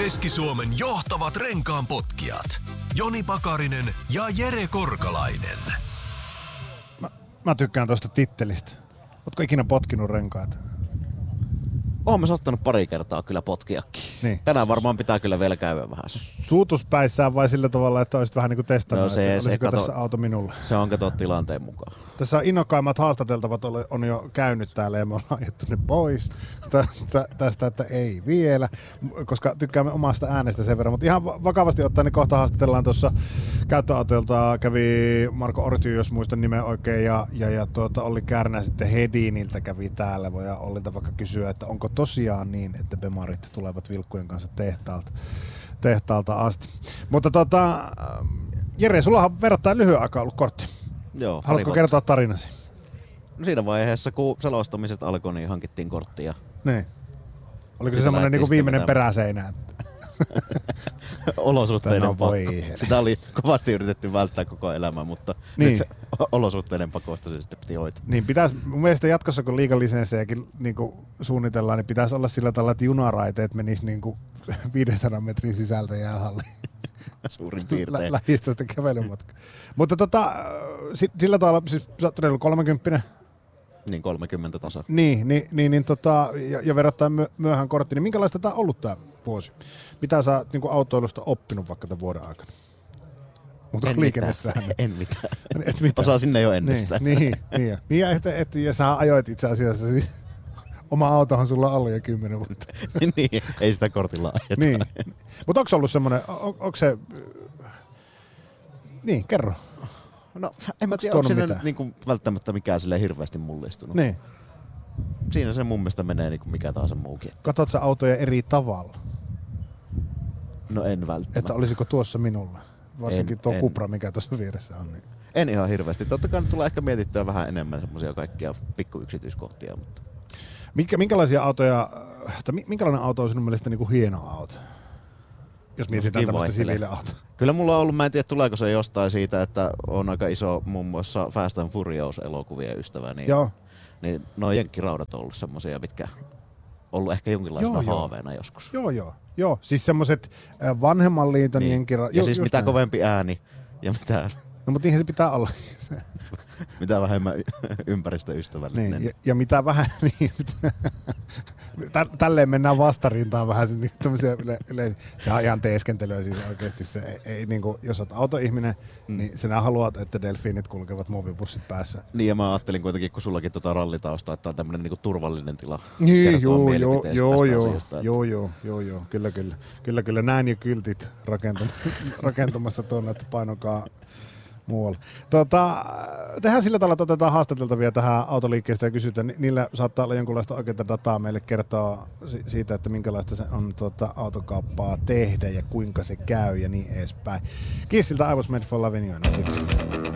Keski-Suomen johtavat renkaanpotkijat. Joni Pakarinen ja Jere Korkalainen. Mä tykkään tuosta tittelistä. Ootko ikinä potkinut renkaita? Oon mä saattanut pari kertaa kyllä potkiakin. Niin. Tänään varmaan pitää kyllä vielä käydä vähän. Suutuspäissään vai sillä tavalla, että olisit vähän niinku testannut, No että olisiko kato, tässä auto minulle? Se on kato tilanteen mukaan. Tässä innokkaimmat haastateltavat on jo käynyt täällä ja me ollaan ajettu ne pois tästä, että ei vielä, koska tykkäämme omasta äänestä sen verran. Mutta ihan vakavasti ottaen, niin kohta haastatellaan tuossa käyttöautoilta. Kävi Marko Orty, jos muistan nimen oikein, ja Olli Kärnä sitten Hediniltä kävi täällä. Voidaan Ollilta vaikka kysyä, että onko tosiaan niin, että bemarit tulevat vilkkujen kanssa tehtaalta asti. Mutta Jere, sulla on verrattain lyhyen aikaa ollut kortti. Joo, haluatko kertoa tarinasi? No siinä vaiheessa, kun selostamiset alkoi, niin hankittiin korttia. Niin. Oliko se semmoinen niin viimeinen peräseinä? Olosuhteiden pakko. Sitä oli kovasti yritetty välttää koko elämä, mutta niin. Nyt se olosuhteiden pakosta se sitten piti hoitaa. Niin pitäisi, mun mielestä jatkossa kun liigalisenssejäkin niin suunnitellaan, niin pitäisi olla sillä tavalla, että junaraiteet menis niin 500 metrin sisältä jäähalliin. Suurin piirtein. Lähistöstä kävelymatka. Mutta sillä tavalla, siis sä oot todella 30. Niin 30 tasa. Ja verrattain myöhään kortti, niin minkälaista tää on ollut tää vuosi? Mitä sä oot niin autoilusta oppinut vaikka tämän vuoden aikana? Mutta liikennessähän. En mitään. Osaa sinne jo ennestään. Niin. Ja sä ajoit itse asiassa siis. Oma autohan sulla on ollut jo 10 vuotta. Niin, ei sitä kortilla ajeta. Niin. Mutta onko ollut semmoinen, onko se... Niin, kerro. No, en mä tiedä, onko siinä nyt niinku välttämättä mikään silleen hirveästi mullistunut. Niin. Siinä se mun mielestä menee niinku mikä tahansa muukin. Katot sä autoja eri tavalla? No en välttämättä. Että olisiko tuossa minulla? Varsinkin tuo Cupra, mikä tuossa vieressä on. Niin. En ihan hirveästi. Totta kai tulee ehkä mietittyä vähän enemmän semmosia kaikkia pikkuyksityiskohtia, mutta... Minkälaisia autoja, tai minkälainen auto on sinun mielestä niinku hieno auto? Jos mietitään tämmöistä siviiliautoa. Kyllä mulla on ollut, mä en tiedä tuleeko se jostain siitä, että on aika iso muun muassa Fast and Furious-elokuvien ystävä. Niin, joo. Niin nuo jenkkiraudat on ollut semmosia, mitkä on ollut ehkä jonkinlaisena haaveena joskus. Joo. Siis semmoset vanhemman liiton niin. Jenkkiraudat. Ja siis mitä kovempi ääni ja mitä... No mutta niinhän se pitää olla. Mitä vähemmän ympäristöystävällinen. Niin, ja mitä vähän, niin, tälleen mennään vastarintaan vähän, se on ihan teeskentelyä siis oikeasti se, ei niinku, jos olet autoihminen, niin sinä haluat, että delfiinit kulkevat muovipussit päässä. Niin ja mä ajattelin kuitenkin, kun sullakin rallitausta, että on tämmönen niinku turvallinen tila niin, kertoa mielipiteestä Kyllä, näin jo kyltit rakentumassa tuonne, että painokaa muualla. Tehdään sillä tavalla, että otetaan haastateltavia tähän autoliikkeestä ja kysytään. Niillä saattaa olla jonkunlaista oikeaa dataa meille kertoa siitä, että minkälaista se on autokauppaa tehdä ja kuinka se käy ja niin edespäin. Kissiltä I Was Made for Loving You.